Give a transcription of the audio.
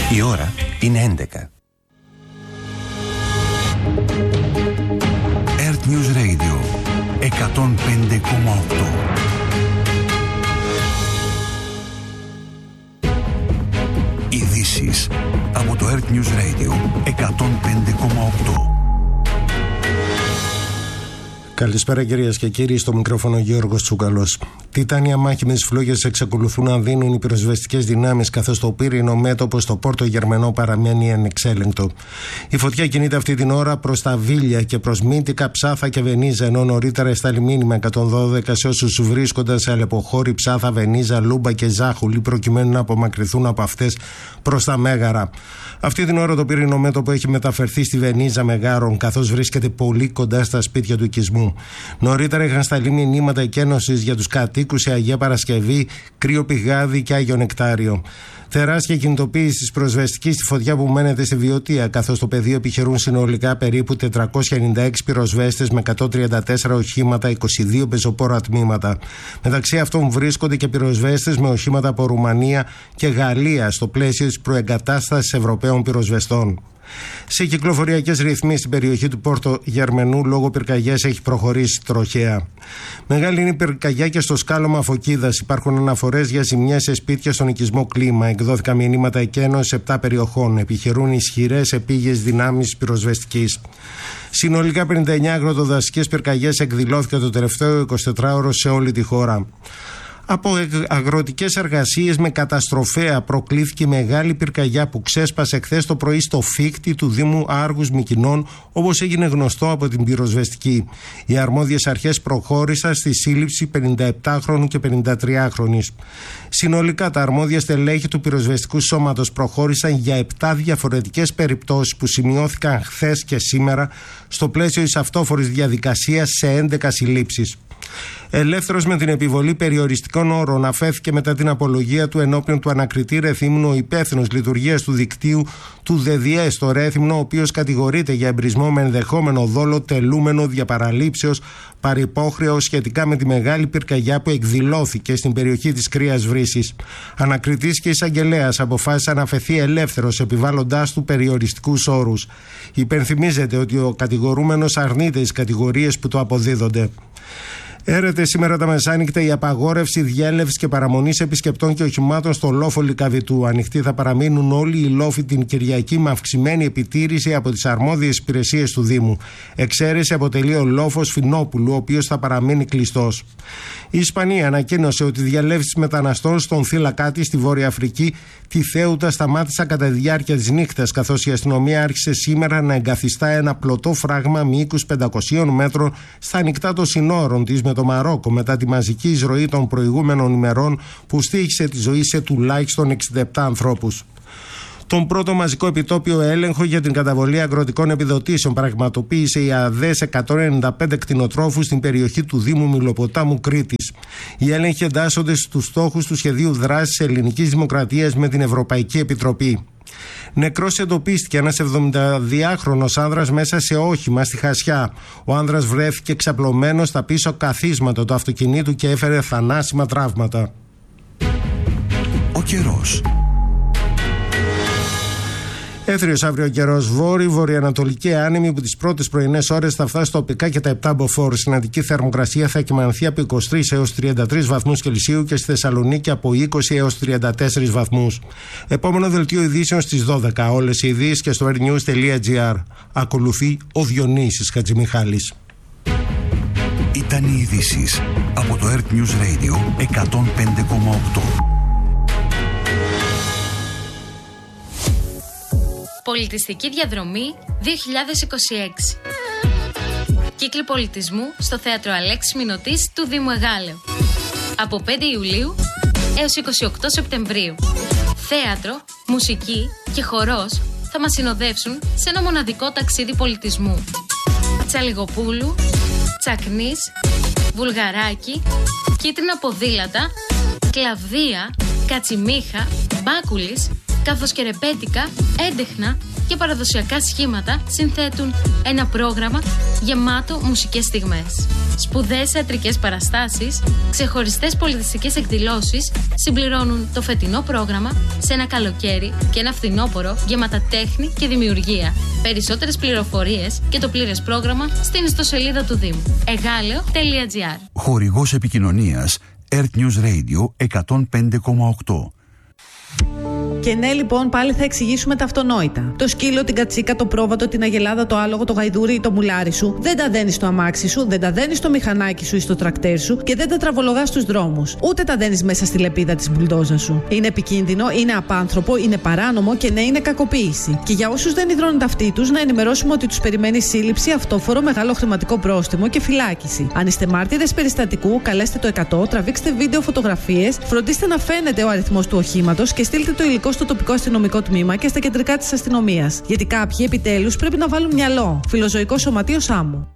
Η ώρα είναι 11. Earth News Radio 105,8. Ειδήσεις από το Earth News Radio 105,8. Καλησπέρα κυρίες και κύριοι, στο μικρόφωνο Γιώργος Τσούκαλος. Τιτάνια μάχη με τις φλόγες εξακολουθούν να δίνουν οι πυροσβεστικές δυνάμεις, καθώς το πύρινο μέτωπο στο Πόρτο Γερμανό παραμένει ανεξέλεγκτο. Η φωτιά κινείται αυτή την ώρα προς τα Βίλια και προς Μύτικα, Ψάθα και Βενίζα, ενώ νωρίτερα έστειλε μήνυμα 112 σε όσους βρίσκονταν σε Αλεποχώρη, Ψάθα, Βενίζα, Λούμπα και Ζάχουλη, προκειμένου να απομακρυνθούν από αυτές προς τα Μέγαρα. Αυτή την ώρα το πύρινο μέτωπο έχει μεταφερθεί στη Βενίζα Μεγάρων, καθώς βρίσκεται πολύ κοντά στα σπίτια του οικισμού. Νωρίτερα είχαν σταλεί μηνύματα εκένωσης για τους κατοίκους σε Αγία Παρασκευή, Κρύο Πηγάδι και Άγιο Νεκτάριο. Τεράστια κινητοποίηση της πυροσβεστικής στη φωτιά που μένεται στη Βιωτία, καθώς στο πεδίο επιχειρούν συνολικά περίπου 496 πυροσβέστες με 134 οχήματα, 22 πεζοπόρα τμήματα. Μεταξύ αυτών βρίσκονται και πυροσβέστες με οχήματα από Ρουμανία και Γαλλία στο πλαίσιο της προεγκατάστασης Ευρωπαίων πυροσβεστών. Σε κυκλοφοριακές ρυθμίσεις στην περιοχή του Πόρτο Γερμανού λόγω πυρκαγιάς έχει προχωρήσει τροχαία. Μεγάλη είναι η πυρκαγιά και στο σκάλωμα Φωκίδας. Υπάρχουν αναφορές για ζημιές σε σπίτια στον οικισμό Κλίμα. Εκδόθηκαν μηνύματα εκένωσης σε 7 περιοχών. Επιχειρούν ισχυρές επίγειες δυνάμεις πυροσβεστικής. Συνολικά 59 αγροτοδασικές πυρκαγιές εκδηλώθηκαν το τελευταίο 24ωρο σε όλη τη χώρα. Από αγροτικές εργασίες με καταστροφέα προκλήθηκε μεγάλη πυρκαγιά που ξέσπασε χθες το πρωί στο Φίκτη του Δήμου Άργους Μυκηνών, όπως έγινε γνωστό από την πυροσβεστική. Οι αρμόδιες αρχές προχώρησαν στη σύλληψη 57χρονου και 53χρονης. Συνολικά τα αρμόδια στελέχη του πυροσβεστικού σώματος προχώρησαν για 7 διαφορετικές περιπτώσεις που σημειώθηκαν χθες και σήμερα στο πλαίσιο της αυτόφορης διαδικασίας σε 11 συλλήψεις. Ελεύθερος με την επιβολή περιοριστικών όρων αφέθηκε μετά την απολογία του ενώπιον του ανακριτή Ρεθύμνου ο υπεύθυνος λειτουργίας του δικτύου του ΔΔΕ στο Ρέθυμνο, ο οποίος κατηγορείται για εμπρισμό με ενδεχόμενο δόλο, τελούμενο διαπαραλήψεως, παρυπόχρεο σχετικά με τη μεγάλη πυρκαγιά που εκδηλώθηκε στην περιοχή της Κρύας Βρύσης. Ανακριτής και εισαγγελέας αποφάσισαν να αφαιθεί ελεύθερος, επιβάλλοντάς του περιοριστικούς όρους. Υπενθυμίζεται ότι ο κατηγορούμενος αρνείται τις κατηγορίες που του αποδίδονται. Έρεται σήμερα τα μεσάνυχτα η απαγόρευση διέλευσης και παραμονής επισκεπτών και οχημάτων στο λόφο Λυκαβητού. Ανοιχτοί θα παραμείνουν όλοι οι λόφοι την Κυριακή με αυξημένη επιτήρηση από τις αρμόδιες υπηρεσίες του Δήμου. Εξαίρεση αποτελεί ο λόφος Φινόπουλου, ο οποίος θα παραμείνει κλειστός. Η Ισπανία ανακοίνωσε ότι οι διελεύσεις μεταναστών στον θύλακά της στη Βόρεια Αφρική τη Θέουτα σταμάτησαν κατά τη διάρκεια της νύχτας, καθώς η αστυνομία άρχισε σήμερα να εγκαθιστά ένα πλωτό φράγμα μήκους 500 μέτρων στα ανοιχτά των συνόρων της με το Μαρόκο, μετά τη μαζική εισρωή των προηγούμενων ημερών που στοίχησε τη ζωή σε τουλάχιστον 67 ανθρώπους. Τον πρώτο μαζικό επιτόπιο έλεγχο για την καταβολή αγροτικών επιδοτήσεων πραγματοποίησε η ΑΔΕ σε 195 κτηνοτρόφους στην περιοχή του Δήμου Μιλοποτάμου Κρήτης. Οι έλεγχοι εντάσσονται στους στόχους του σχεδίου δράσης Ελληνικής Δημοκρατίας με την Ευρωπαϊκή Επιτροπή. Νεκρός εντοπίστηκε ένας 72χρονος άνδρας μέσα σε όχημα στη Χασιά. Ο άνδρας βρέθηκε ξαπλωμένος στα πίσω καθίσματα του αυτοκινήτου και έφερε θανάσιμα τραύματα. Ο καιρός. Έθριος αύριο καιρός, βορειοανατολική άνεμη που τις πρώτες πρωινές ώρες θα φτάσει τοπικά και τα 7 μποφόρ. Συναντική θερμοκρασία θα κυμανθεί από 23 έως 33 βαθμούς Κελσίου και στη Θεσσαλονίκη από 20 έως 34 βαθμούς. Επόμενο δελτίο ειδήσεων στις 12. Όλες οι ειδήσεις και στο airnews.gr. Ακολουθεί ο Διονύσης Χατζημιχάλης. Ήταν οι ειδήσεις από το Earth News Radio 105,8. Πολιτιστική διαδρομή 2026. Κύκλοι πολιτισμού στο Θέατρο Αλέξης Μηνωτής του Δήμου Εγάλεου. Από 5 Ιουλίου έως 28 Σεπτεμβρίου. Θέατρο, μουσική και χορός θα μας συνοδεύσουν σε ένα μοναδικό ταξίδι πολιτισμού. Τσαλιγοπούλου, Τσακνής, Βουλγαράκι, Κίτρινα Ποδήλατα, Κλαβδία, Κατσιμίχα, Μπάκουλης, καθώς και ρεπέτικα, έντεχνα και παραδοσιακά σχήματα συνθέτουν ένα πρόγραμμα γεμάτο μουσικές στιγμές. Σπουδαίες θεατρικές παραστάσεις, ξεχωριστές πολιτιστικές εκδηλώσεις συμπληρώνουν το φετινό πρόγραμμα σε ένα καλοκαίρι και ένα φθινόπωρο γεμάτα τέχνη και δημιουργία. Περισσότερες πληροφορίες και το πλήρες πρόγραμμα στην ιστοσελίδα του Δήμου egaleo.gr. Χορηγός επικοινωνίας Earth News Radio 105,8. Και ναι, λοιπόν, πάλι θα εξηγήσουμε τα αυτονόητα. Το σκύλο, την κατσίκα, το πρόβατο, την αγελάδα, το άλογο, το γαϊδούρι ή το μουλάρι σου δεν τα δένεις στο αμάξι σου, δεν τα δένεις στο μηχανάκι σου ή στο τρακτέρ σου και δεν τα τραβολογάς στους δρόμους. Ούτε τα δένεις μέσα στη λεπίδα της μπουλντόζα σου. Είναι επικίνδυνο, είναι απάνθρωπο, είναι παράνομο και ναι, είναι κακοποίηση. Και για όσους δεν υδρώνουν ταυτί τους, να ενημερώσουμε ότι τους περιμένει σύλληψη, αυτόφορο, μεγάλο χρηματικό πρόστιμο και φυλάκιση. Αν είστε μάρτυρες περιστατικού, καλέστε το 100, τραβήξτε βίντεο, φωτογραφίες, φροντίστε να φαίνεται ο αριθμός του οχήματος και στείλτε το υλικό στο τοπικό αστυνομικό τμήμα και στα κεντρικά της αστυνομίας. Γιατί κάποιοι επιτέλους πρέπει να βάλουν μυαλό. Φιλοζωικό Σωματείο Σάμου.